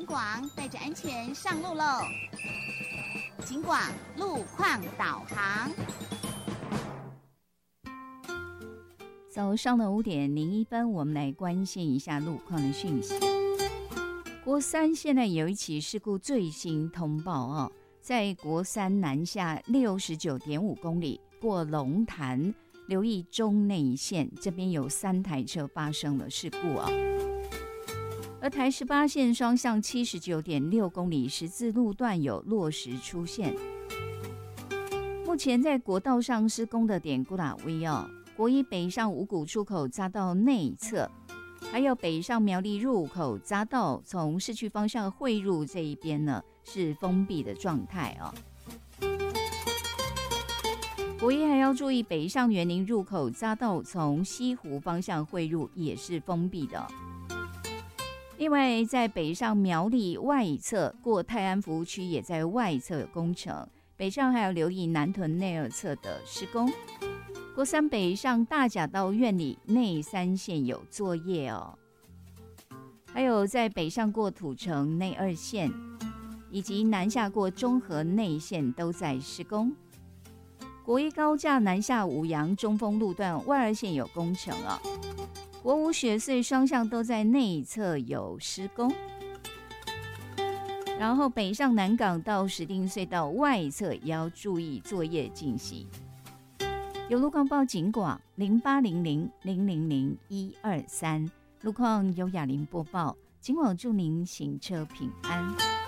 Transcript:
广带着安全上路喽！警广路况导航。 早上的5:01，我们来关心一下路况的讯息。国三现在有一起事故最新通报哦，在国三南下69.5公里过龙潭，留意中内线这边有3台车发生了事故哦。而台18线双向79.6公里十字路段有落石出现。目前在国道上施工的点古拉威哦，国一北上五股出口匝道内侧，还有北上苗栗入口匝道从市区方向汇入这一边呢是封闭的状态哦。国一还要注意北上员林入口匝道从西湖方向汇入也是封闭的哦。另外在北上苗栗外侧过泰安服务区也在外侧有工程，北上还要留意南屯内二侧的施工。国三北上大甲到苑里内3线有作业哦，还有在北上过土城内2线，以及南下过中和内线都在施工。国一高架南下五杨中丰路段外2线有工程哦。国五雪隧双向都在内侧有施工，然后北上南港到石碇隧道外侧也要注意作业进行。有路况报警广0800000123，路况由雅玲播报，警广祝您行车平安。